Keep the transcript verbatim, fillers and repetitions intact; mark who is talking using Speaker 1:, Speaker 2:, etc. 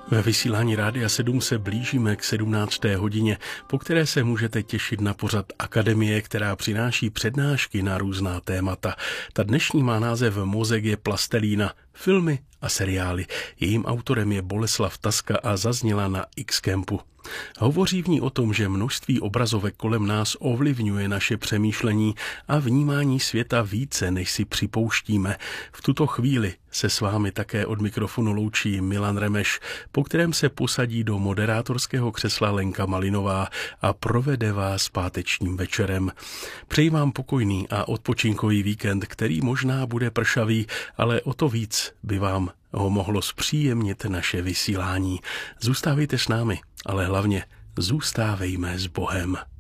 Speaker 1: Ve vysílání Rádia sedm se blížíme k sedmnácté hodině, po které se můžete těšit na pořad Akademie, která přináší přednášky na různá témata. Ta dnešní má název Mozek je plastelína, filmy a seriály. Jejím autorem je Boleslav Taska a zazněla na X-Campu. Hovoří v ní o tom, že množství obrazovek kolem nás ovlivňuje naše přemýšlení a vnímání světa více, než si připouštíme. V tuto chvíli se s vámi také od mikrofonu loučí Milan Remeš, po kterém se posadí do moderátorského křesla Lenka Malinová a provede vás pátečním večerem. Přeji vám pokojný a odpočinkový víkend, který možná bude pršavý, ale o to víc by vám ho mohlo zpříjemnit naše vysílání. Zůstávejte s námi, ale hlavně zůstávejme s Bohem.